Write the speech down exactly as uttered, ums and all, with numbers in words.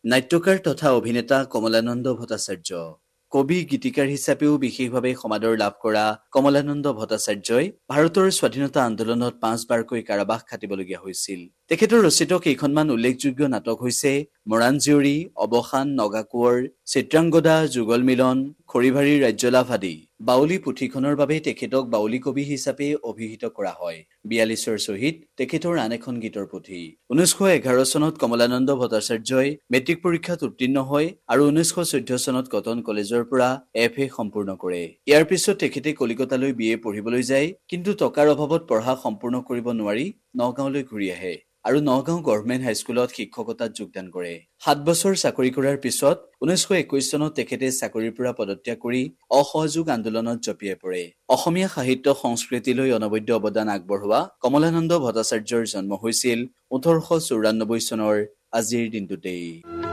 নাট্যকাৰ তথা অভিনেতা কমলানন্দ ভট্টাচাৰ্য কবি গীতিকাৰ হিচাপেও বিশেষভাৱে সমাদৰ লাভ কৰা কমলানন্দ ভট্টাচাৰ্যই ভাৰতৰ স্বাধীনতা আন্দোলনত পাঁচবাৰকৈ কাৰাবাস খাটিবলগীয়া হৈছিল। তেখেতৰ ৰচিত কেইখনমান উল্লেখযোগ্য নাটক হৈছে মৰাণ জীয়ৰী, অৱসান, নগাকোঁৱৰ, চিত্ৰাংগদা, যুগল মিলন, খৰিভাৰীৰ ৰাজ্যলাভ আদি। বাউলী পুথিখনৰ বাবে তেখেতক বাউলী কবি হিচাপে অভিহিত কৰা হয়। বিয়াল্লিছৰ শ্বহীদ তেখেতৰ আন এখন গীতৰ পুথি। ঊনৈছশ এঘাৰ চনত কমলানন্দ ভট্টাচাৰ্যই মেট্ৰিক পৰীক্ষাত উত্তীৰ্ণ হয় আৰু ঊনৈছশ চৈধ্য চনত কটন কলেজৰ পৰা এফ এ সম্পূৰ্ণ কৰে। ইয়াৰ পিছত তেখেতে কলিকতালৈ বি এ পঢ়িবলৈ যায়, কিন্তু টকাৰ অভাৱত পঢ়া সম্পূৰ্ণ কৰিব নোৱাৰি নগাঁৱলৈ ঘূৰি আহে আৰু নগাঁও গভৰ্ণমেণ্ট হাইস্কুলত শিক্ষকতাত যোগদান কৰে। সাত বছৰ চাকৰি কৰাৰ পিছত ঊনৈছশ একৈশ চনত তেখেতে চাকৰিৰ পৰা পদত্যাগ কৰি অসহযোগ আন্দোলনত জঁপিয়াই পৰে। অসমীয়া সাহিত্য সংস্কৃতিলৈ অনবদ্য অৱদান আগবঢ়োৱা কমলানন্দ ভট্টাচাৰ্যৰ জন্ম হৈছিল ওঠৰশ চৌৰান্নব্বৈ চনৰ আজিৰ দিনটোতেই।